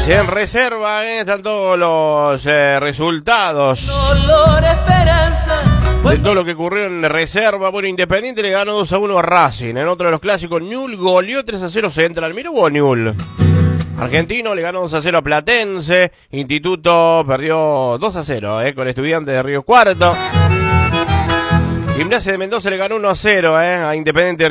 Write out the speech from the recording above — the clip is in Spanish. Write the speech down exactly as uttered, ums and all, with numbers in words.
Si en reserva eh, están todos los eh, resultados Dolor, esperanza. de todo lo que ocurrió en reserva. Bueno, Independiente le ganó dos a uno a Racing. En otro de los clásicos, Newell's goleó tres a cero Central. Mirá vos, Newell's. Argentino le ganó dos a cero a Platense. Instituto perdió dos a cero eh, con Estudiantes de Río Cuarto. Gimnasia de Mendoza le ganó uno a cero eh, a Independiente